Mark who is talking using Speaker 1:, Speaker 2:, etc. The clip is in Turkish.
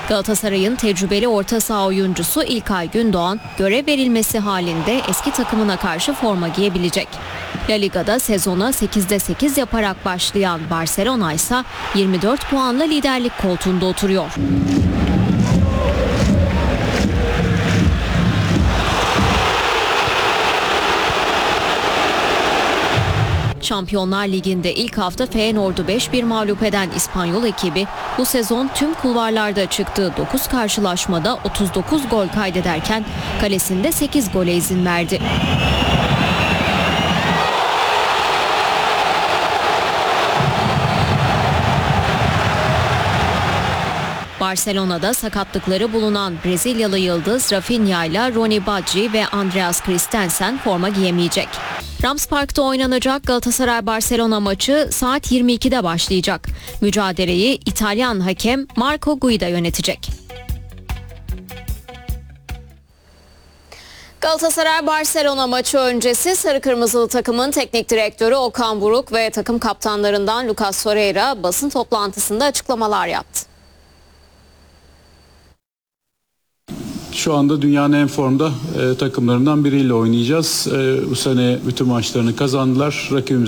Speaker 1: Galatasaray'ın tecrübeli orta saha oyuncusu İlkay Gündoğan görev verilmesi halinde eski takımına karşı forma giyebilecek. La Liga'da sezona 8'de 8 yaparak başlayan Barcelona ise 24 puanla liderlik koltuğunda oturuyor. Şampiyonlar Ligi'nde ilk hafta Feyenoord'u 5-1 mağlup eden İspanyol ekibi bu sezon tüm kulvarlarda çıktığı 9 karşılaşmada 39 gol kaydederken kalesinde 8 gole izin verdi. Barcelona'da sakatlıkları bulunan Brezilyalı yıldız Rafinha ile Ronny Badji ve Andreas Christensen forma giyemeyecek. Rams Park'ta oynanacak Galatasaray-Barcelona maçı saat 22'de başlayacak. Mücadeleyi İtalyan hakem Marco Guida yönetecek. Galatasaray-Barcelona maçı öncesi Sarı Kırmızılı takımın teknik direktörü Okan Buruk ve takım kaptanlarından Lucas Torreira basın toplantısında açıklamalar yaptı.
Speaker 2: Şu anda dünyanın en formda takımlarından biriyle oynayacağız. Bu sene bütün maçlarını kazandılar. Rakibimiz